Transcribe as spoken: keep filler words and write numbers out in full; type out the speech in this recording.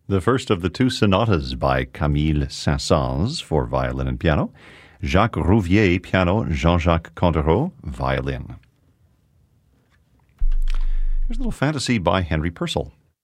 The first of the two sonatas by Camille Saint-Saëns for violin and piano. Jacques Rouvier, piano. Jean-Jacques Cantereau, violin. Here's a little fantasy by Henry Purcell.